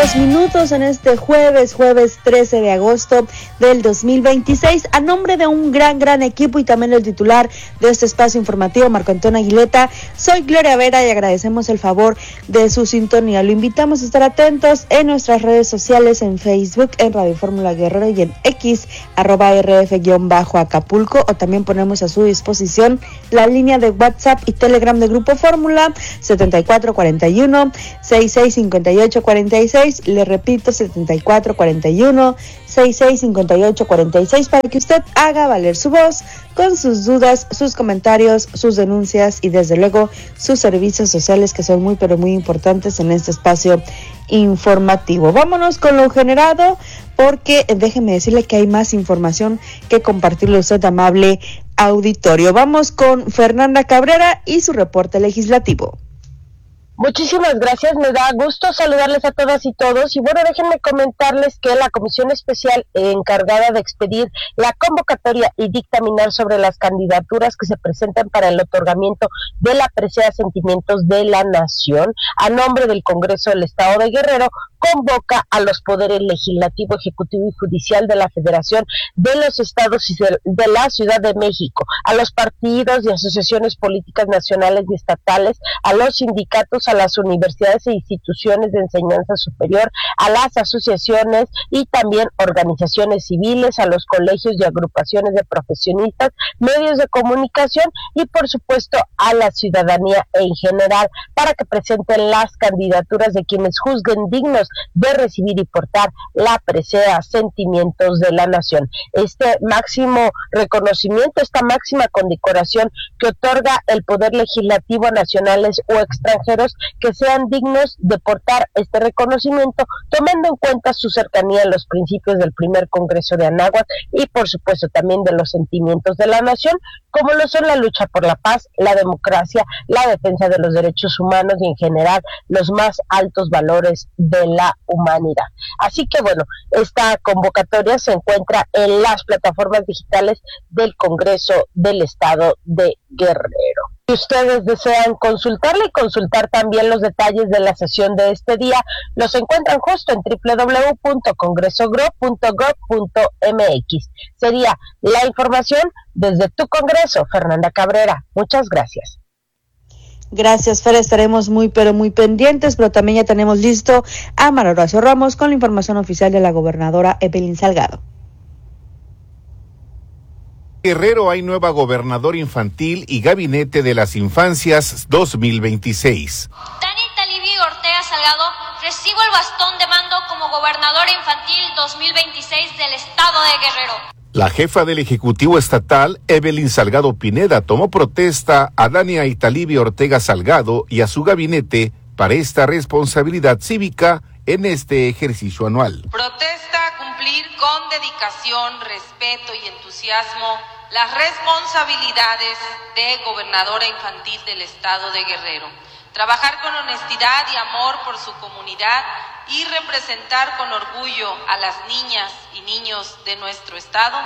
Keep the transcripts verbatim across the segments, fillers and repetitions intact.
dos minutos en este jueves, jueves trece de agosto del dos mil veintiséis. A nombre de un gran, gran equipo y también el titular de este espacio informativo, Marco Antonio Aguileta, soy Gloria Vera y agradecemos el favor de su sintonía. Lo invitamos a estar atentos en nuestras redes sociales, en Facebook, en Radio Fórmula Guerrero y en X, arroba R F-Acapulco, o también ponemos a su disposición la línea de WhatsApp y Telegram de Grupo Fórmula, setenta y cuatro cuarenta y uno, sesenta y seis cincuenta y ocho cuarenta y seis, le repito, setenta y cuatro cuarenta y uno, sesenta y seis cincuenta y ocho cuarenta y seis, para que usted haga valer su voz con sus dudas, sus comentarios, sus denuncias y desde luego sus servicios sociales, que son muy pero muy importantes en este espacio informativo. Vámonos con lo generado, porque déjeme decirle que hay más información que compartirle a usted, amable auditorio. Vamos con Fernanda Cabrera y su reporte legislativo. Muchísimas gracias, me da gusto saludarles a todas y todos, y bueno, déjenme comentarles que la Comisión Especial encargada de expedir la convocatoria y dictaminar sobre las candidaturas que se presentan para el otorgamiento de la presea Sentimientos de la Nación, a nombre del Congreso del Estado de Guerrero, convoca a los poderes legislativo, ejecutivo y judicial de la Federación de los Estados y de la Ciudad de México, a los partidos y asociaciones políticas nacionales y estatales, a los sindicatos, a las universidades e instituciones de enseñanza superior, a las asociaciones y también organizaciones civiles, a los colegios y agrupaciones de profesionistas, medios de comunicación y por supuesto a la ciudadanía en general, para que presenten las candidaturas de quienes juzguen dignos de recibir y portar la presea Sentimientos de la Nación. Este máximo reconocimiento, esta máxima condecoración que otorga el Poder Legislativo a nacionales o extranjeros que sean dignos de portar este reconocimiento, tomando en cuenta su cercanía a los principios del primer Congreso de Anáhuac y por supuesto también de los sentimientos de la nación, como lo son la lucha por la paz, la democracia, la defensa de los derechos humanos y en general los más altos valores de la humanidad. Así que bueno, esta convocatoria se encuentra en las plataformas digitales del Congreso del Estado de Guerrero. Si ustedes desean consultarla y consultar también los detalles de la sesión de este día, los encuentran justo en doble u doble u doble u punto congreso gro punto gob punto eme equis. Sería la información desde tu Congreso, Fernanda Cabrera. Muchas gracias. Gracias, Fer, estaremos muy pero muy pendientes, pero también ya tenemos listo a Mario Horacio Ramos con la información oficial de la gobernadora Evelyn Salgado. Guerrero hay nueva gobernadora infantil y gabinete de las infancias dos mil veintiséis. Dani Talibio Ortega Salgado recibo el bastón de mando como gobernadora infantil dos mil veintiséis del estado de Guerrero. La jefa del Ejecutivo Estatal, Evelyn Salgado Pineda, tomó protesta a Dania Italibio Ortega Salgado y a su gabinete para esta responsabilidad cívica en este ejercicio anual. Protesta cumplir con dedicación, respeto y entusiasmo las responsabilidades de gobernadora infantil del estado de Guerrero. Trabajar con honestidad y amor por su comunidad y representar con orgullo a las niñas y niños de nuestro estado.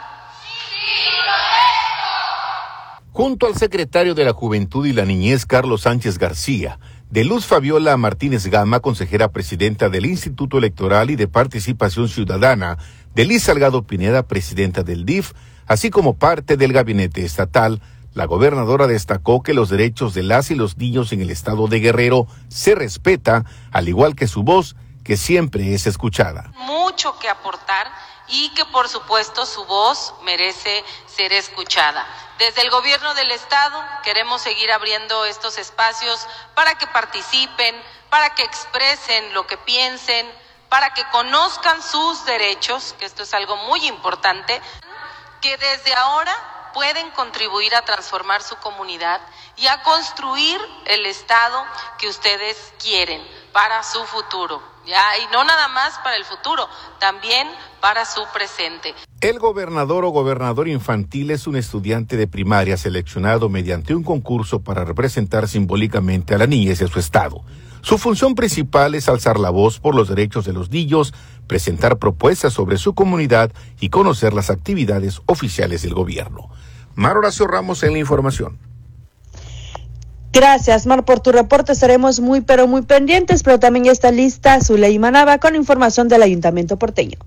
Junto al secretario de la Juventud y la Niñez, Carlos Sánchez García, de Luz Fabiola Martínez Gama, consejera presidenta del Instituto Electoral y de Participación Ciudadana, de Liz Salgado Pineda, presidenta del D I F, así como parte del gabinete estatal, la gobernadora destacó que los derechos de las y los niños en el estado de Guerrero se respeta, al igual que su voz, que siempre es escuchada. Mucho que aportar y que por supuesto su voz merece ser escuchada. Desde el gobierno del estado queremos seguir abriendo estos espacios para que participen, para que expresen lo que piensen, para que conozcan sus derechos, que esto es algo muy importante, que desde ahora pueden contribuir a transformar su comunidad y a construir el estado que ustedes quieren para su futuro. Ya, y no nada más para el futuro, también para su presente. El gobernador o gobernador infantil es un estudiante de primaria seleccionado mediante un concurso para representar simbólicamente a la niñez de su estado. Su función principal es alzar la voz por los derechos de los niños, presentar propuestas sobre su comunidad y conocer las actividades oficiales del gobierno. Mario Horacio Ramos en la información. Gracias, Mar, por tu reporte. Estaremos muy, pero muy pendientes, pero también ya está lista Zuleima Nava con información del Ayuntamiento porteño.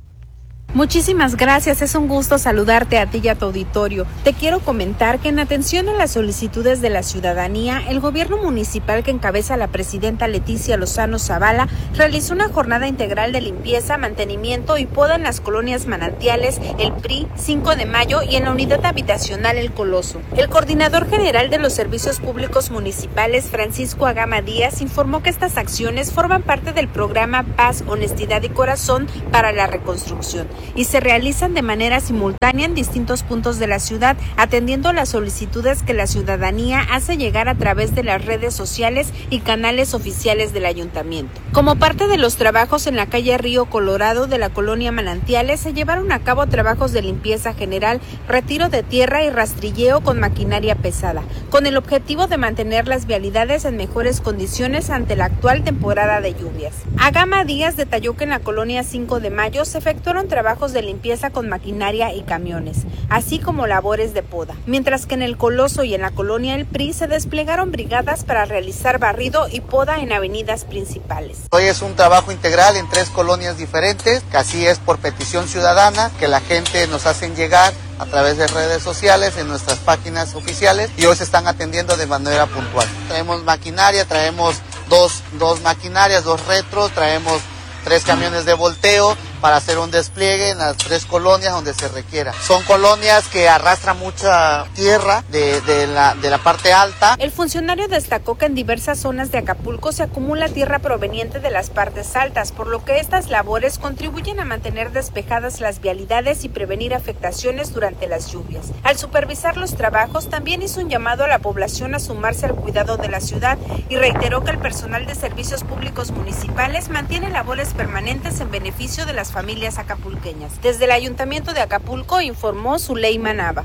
Muchísimas gracias, es un gusto saludarte a ti y a tu auditorio. Te quiero comentar que en atención a las solicitudes de la ciudadanía, el gobierno municipal que encabeza la presidenta Leticia Lozano Zavala realizó una jornada integral de limpieza, mantenimiento y poda en las colonias Manantiales, El P R I, cinco de mayo y en la unidad habitacional El Coloso. El coordinador general de los servicios públicos municipales, Francisco Agama Díaz, informó que estas acciones forman parte del programa Paz, Honestidad y Corazón para la Reconstrucción y se realizan de manera simultánea en distintos puntos de la ciudad, atendiendo las solicitudes que la ciudadanía hace llegar a través de las redes sociales y canales oficiales del ayuntamiento. Como parte de los trabajos en la calle Río Colorado de la colonia Manantiales, se llevaron a cabo trabajos de limpieza general, retiro de tierra y rastrilleo con maquinaria pesada, con el objetivo de mantener las vialidades en mejores condiciones ante la actual temporada de lluvias. Agama Díaz detalló que en la colonia cinco de mayo se efectuaron trabajos de limpieza con maquinaria y camiones, así como labores de poda, mientras que en El Coloso y en la colonia El P R I se desplegaron brigadas para realizar barrido y poda en avenidas principales. Hoy es un trabajo integral en tres colonias diferentes, que así es por petición ciudadana, que la gente nos hacen llegar a través de redes sociales, en nuestras páginas oficiales, y hoy se están atendiendo de manera puntual. Traemos maquinaria, traemos dos, dos maquinarias, dos retros, traemos tres camiones de volteo para hacer un despliegue en las tres colonias donde se requiera. Son colonias que arrastran mucha tierra de, de, la, de la parte alta. El funcionario destacó que en diversas zonas de Acapulco se acumula tierra proveniente de las partes altas, por lo que estas labores contribuyen a mantener despejadas las vialidades y prevenir afectaciones durante las lluvias. Al supervisar los trabajos, también hizo un llamado a la población a sumarse al cuidado de la ciudad y reiteró que el personal de servicios públicos municipales mantiene labores permanentes en beneficio de las familias acapulqueñas. Desde el Ayuntamiento de Acapulco informó Zuleima Nava.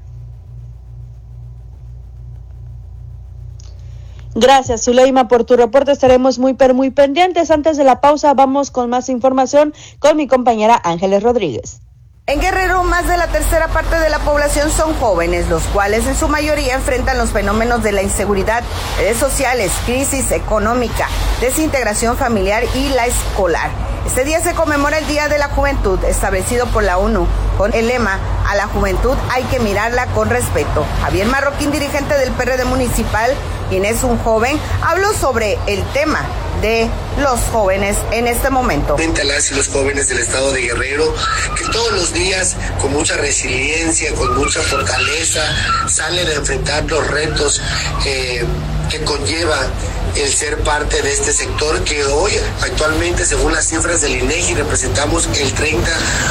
Gracias, Zuleima, por tu reporte. Estaremos muy, pero muy pendientes. Antes de la pausa, vamos con más información con mi compañera Ángeles Rodríguez. En Guerrero, más de la tercera parte de la población son jóvenes, los cuales en su mayoría enfrentan los fenómenos de la inseguridad, redes sociales, crisis económica, desintegración familiar y la escolar. Este día se conmemora el Día de la Juventud, establecido por la ONU, con el lema "A la juventud hay que mirarla con respeto". Javier Marroquín, dirigente del P R D municipal, quien es un joven, habló sobre el tema de los jóvenes en este momento. A las y los jóvenes del estado de Guerrero, que todos los días con mucha resiliencia, con mucha fortaleza, salen a enfrentar los retos eh, que conlleva el ser parte de este sector, que hoy actualmente, según las cifras del INEGI, representamos el treinta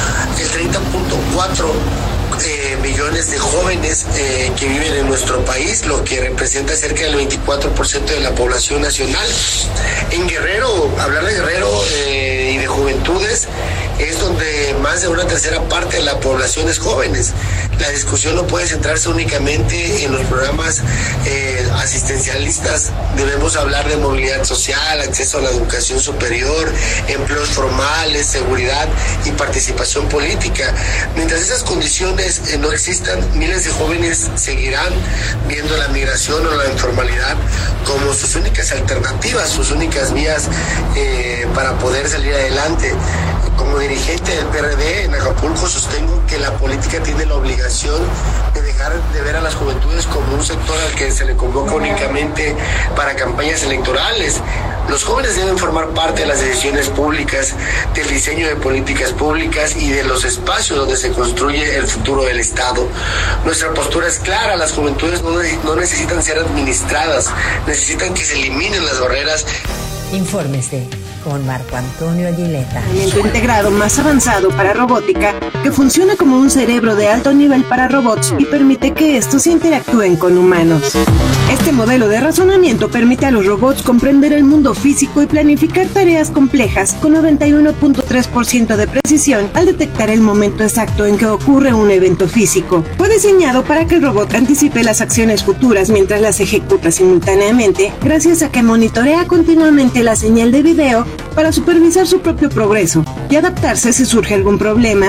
punto cuatro Eh, millones de jóvenes eh, que viven en nuestro país, lo que representa cerca del veinticuatro por ciento de la población nacional. En Guerrero, hablar de Guerrero eh, y de juventudes es donde más de una tercera parte de la población es jóvenes. La discusión no puede centrarse únicamente en los programas eh, asistencialistas. Debemos hablar de movilidad social, acceso a la educación superior, empleos formales, seguridad y participación política. Mientras esas condiciones eh, no existan, miles de jóvenes seguirán viendo la migración o la informalidad como sus únicas alternativas, sus únicas vías eh, para poder salir adelante. Como dirigente del P R D en Acapulco, sostengo que la política tiene la obligación de dejar de ver a las juventudes como un sector al que se le convoca únicamente para campañas electorales. Los jóvenes deben formar parte de las decisiones públicas, del diseño de políticas públicas y de los espacios donde se construye el futuro del Estado. Nuestra postura es clara: las juventudes no, no necesitan ser administradas, necesitan que se eliminen las barreras. Infórmese con Marco Antonio Aguileta. Entrenamiento integrado más avanzado para robótica que funciona como un cerebro de alto nivel para robots y permite que estos interactúen con humanos. Este modelo de razonamiento permite a los robots comprender el mundo físico y planificar tareas complejas con noventa y uno punto tres por ciento de precisión al detectar el momento exacto en que ocurre un evento físico. Fue diseñado para que el robot anticipe las acciones futuras mientras las ejecuta simultáneamente, gracias a que monitorea continuamente la señal de video para supervisar su propio progreso y adaptarse si surge algún problema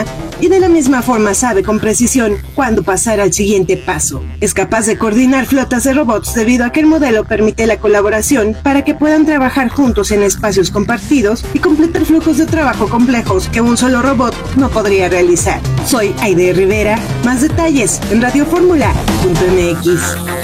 y de la misma forma sabe con precisión cuándo pasar al siguiente paso. Es capaz de coordinar flotas de robots debido a que el modelo permite la colaboración para que puedan trabajar juntos en espacios compartidos y completar flujos de trabajo complejos que un solo robot no podría realizar. Soy Aide Rivera. Más detalles en radio fórmula punto m x.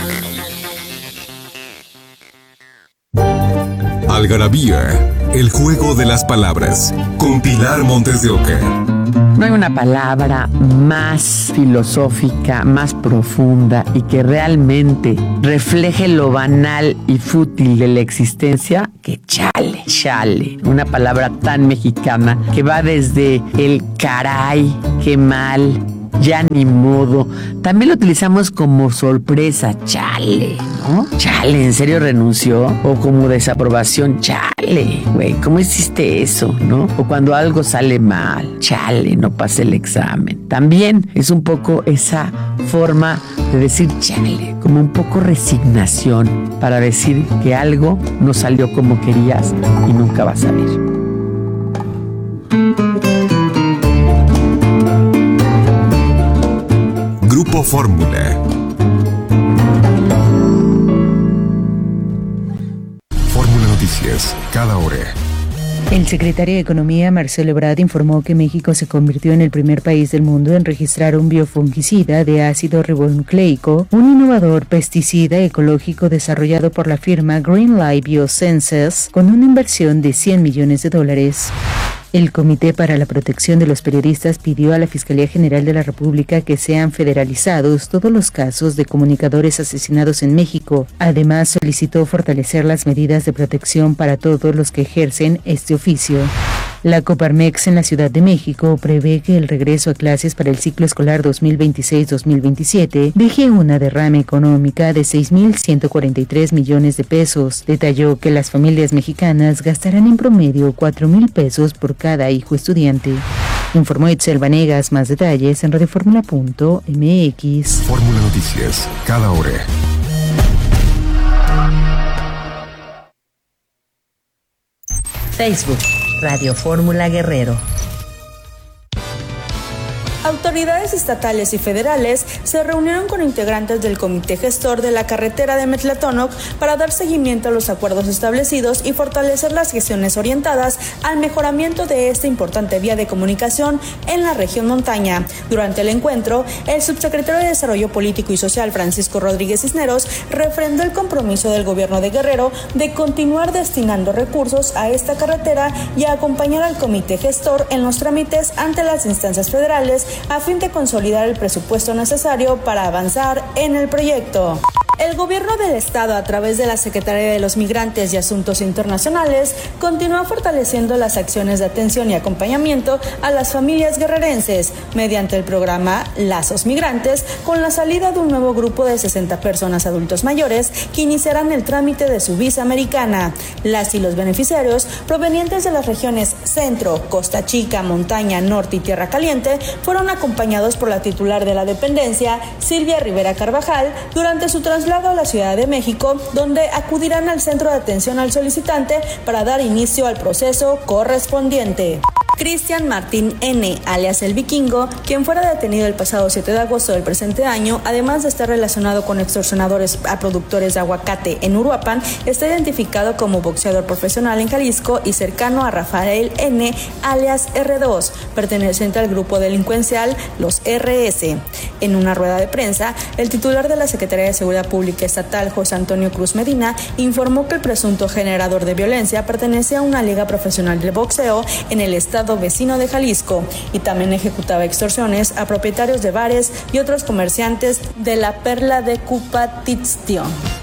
Algarabía, el juego de las palabras, con Pilar Montes de Oca. No hay una palabra más filosófica, más profunda y que realmente refleje lo banal y fútil de la existencia que chale, chale. Una palabra tan mexicana que va desde el caray, qué mal, ya ni modo. También lo utilizamos como sorpresa, chale, ¿no? Chale, ¿en serio renunció? O como desaprobación, chale, güey, ¿cómo hiciste eso, no? O cuando algo sale mal, chale, no pasé el examen. También es un poco esa forma de decir chale, como un poco resignación para decir que algo no salió como querías y nunca va a salir. Grupo Fórmula. Fórmula Noticias, cada hora. El secretario de Economía, Marcelo Ebrard, informó que México se convirtió en el primer país del mundo en registrar un biofungicida de ácido ribonucleico, un innovador pesticida ecológico desarrollado por la firma Greenlight Biosciences, con una inversión de cien millones de dólares. El Comité para la Protección de los Periodistas pidió a la Fiscalía General de la República que sean federalizados todos los casos de comunicadores asesinados en México. Además, solicitó fortalecer las medidas de protección para todos los que ejercen este oficio. La Coparmex en la Ciudad de México prevé que el regreso a clases para el ciclo escolar dos mil veintiséis dos mil veintisiete deje una derrama económica de seis mil ciento cuarenta y tres millones de pesos. Detalló que las familias mexicanas gastarán en promedio cuatro mil pesos por cada hijo estudiante. Informó Itzel Vanegas. Más detalles en radio fórmula punto m x. Fórmula Noticias, cada hora. Facebook, Radio Fórmula Guerrero. Autoridades estatales y federales se reunieron con integrantes del Comité Gestor de la Carretera de Metlatónoc para dar seguimiento a los acuerdos establecidos y fortalecer las gestiones orientadas al mejoramiento de esta importante vía de comunicación en la región montaña. Durante el encuentro, el subsecretario de Desarrollo Político y Social, Francisco Rodríguez Cisneros, refrendó el compromiso del gobierno de Guerrero de continuar destinando recursos a esta carretera y a acompañar al Comité Gestor en los trámites ante las instancias federales a fin de consolidar el presupuesto necesario para avanzar en el proyecto. El gobierno del estado, a través de la Secretaría de los Migrantes y Asuntos Internacionales, continúa fortaleciendo las acciones de atención y acompañamiento a las familias guerrerenses mediante el programa Lazos Migrantes, con la salida de un nuevo grupo de sesenta personas adultos mayores que iniciarán el trámite de su visa americana. Las y los beneficiarios, provenientes de las regiones Centro, Costa Chica, Montaña, Norte y Tierra Caliente, fueron acompañados por la titular de la dependencia, Silvia Rivera Carvajal, durante su traslado a la Ciudad de México, donde acudirán al centro de atención al solicitante para dar inicio al proceso correspondiente. Cristian Martín N., alias El Vikingo, quien fuera detenido el pasado siete de agosto del presente año, además de estar relacionado con extorsionadores a productores de aguacate en Uruapan, está identificado como boxeador profesional en Jalisco y cercano a Rafael N., alias erre dos, perteneciente al grupo delincuencial Los erre ese. En una rueda de prensa, el titular de la Secretaría de Seguridad Pública Estatal, José Antonio Cruz Medina, informó que el presunto generador de violencia pertenece a una liga profesional de boxeo en el estado vecino de Jalisco y también ejecutaba extorsiones a propietarios de bares y otros comerciantes de la Perla de Cupatitztio.